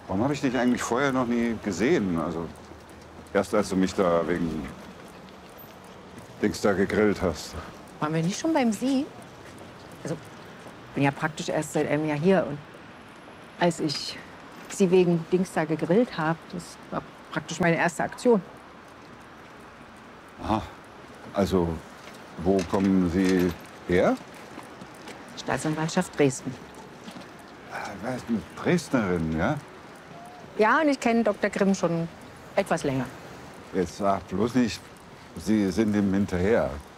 Warum habe ich dich eigentlich vorher noch nie gesehen? Also erst als du mich da wegen Dings da gegrillt hast. Waren wir nicht schon beim Sie? Also, ich bin ja praktisch erst seit einem Jahr hier. Und als ich Sie wegen Dings da gegrillt habe, das war praktisch meine erste Aktion. Aha. Also, wo kommen Sie her? Staatsanwaltschaft Dresden. Wer ist eine Dresdnerin, ja? Ja, und ich kenne Dr. Grimm schon etwas länger. Jetzt sag bloß nicht, Sie sind ihm hinterher.